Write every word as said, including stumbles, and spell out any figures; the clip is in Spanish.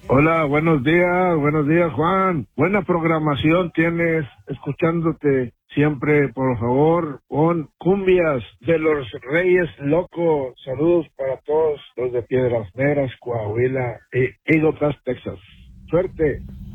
Hola, buenos días, buenos días, Juan. Buena programación tienes, escuchándote siempre. Por favor, pon cumbias de los Reyes Locos. Saludos para todos los de Piedras Negras, Coahuila y Eagle Pass, Texas. Suerte.